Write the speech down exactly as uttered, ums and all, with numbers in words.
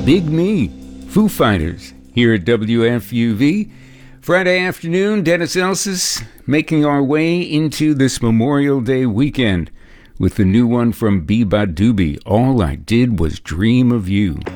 Big Me, Foo Fighters, here at W F U V. Friday afternoon, Dennis Elsas making our way into this Memorial Day weekend with the new one from Biba Doobie, All I Did Was Dream of You.